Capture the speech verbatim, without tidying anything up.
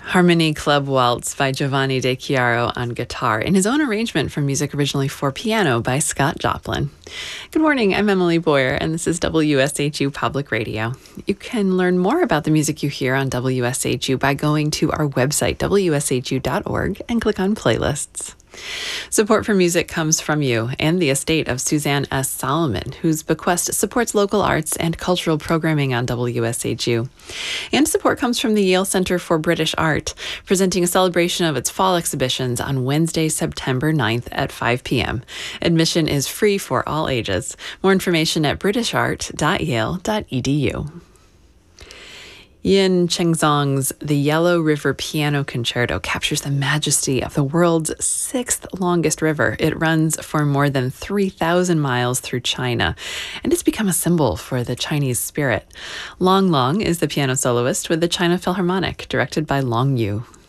Harmony Club Waltz by Giovanni De Chiaro on guitar, in his own arrangement from music originally for piano by Scott Joplin. Good morning, I'm Emily Boyer, and this is W S H U Public Radio. You can learn more about the music you hear on W S H U by going to our website, W S H U dot org, and click on Playlists. Support for music comes from you and the estate of Suzanne S. Solomon, whose bequest supports local arts and cultural programming on W S H U. And support comes from the Yale Center for British Art, presenting a celebration of its fall exhibitions on Wednesday, September ninth at five p.m. Admission is free for all ages. More information at british art dot yale dot e d u. Yin Chengzong's The Yellow River Piano Concerto captures the majesty of the world's sixth longest river. It runs for more than three thousand miles through China, and it's become a symbol for the Chinese spirit. Long Long is the piano soloist with the China Philharmonic, directed by Long Yu.